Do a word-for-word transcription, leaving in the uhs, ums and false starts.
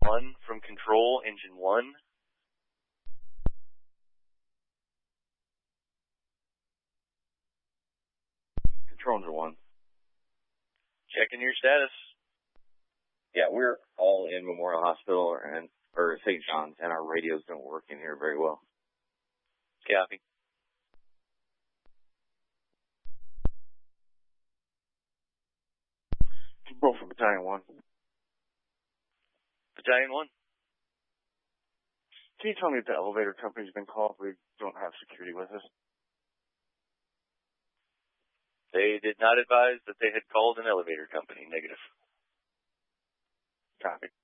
one from Control, Engine one. Control, Engine one. Checking your status. Yeah, we're all in Memorial Hospital and or Saint John's, and our radios don't work in here very well. Copy. Control from Battalion one. Battalion one. Can you tell me if the elevator company's been called? We don't have security with us. They did not advise that they had called an elevator company. Negative. Copy.